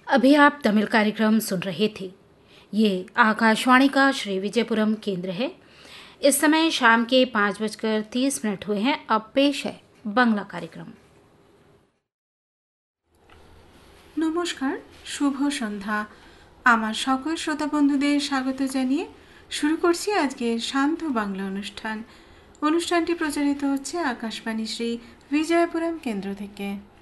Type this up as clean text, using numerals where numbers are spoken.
अभी आप तमिल कार्यक्रम सुन रहे थे। ये आकाशवाणी का श्री विजयपुरम केंद्र है। इस समय शाम के 5:30 हुए हैं। अब पेश है बांग्ला कार्यक्रम। नमस्कार, शुभ सन्ध्या। आमार सकल श्रोता बंधुदेर स्वागत जानिए शुरू करছি আজকের শান্ত বাংলা অনুষ্ঠানটি প্রচারিত হচ্ছে আকাশবাণী শ্রী বিজয়পুরম কেন্দ্র থেকে।